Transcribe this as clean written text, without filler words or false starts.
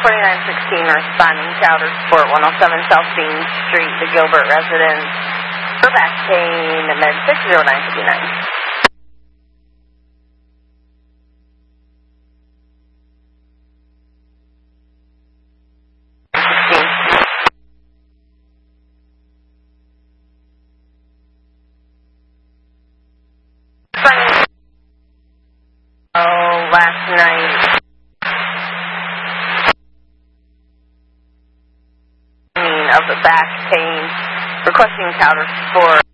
4916 responding to outer support 107 South Bean Street, the Gilbert residence. For back pain, med 60959. Last night of the back pain, requesting outer support.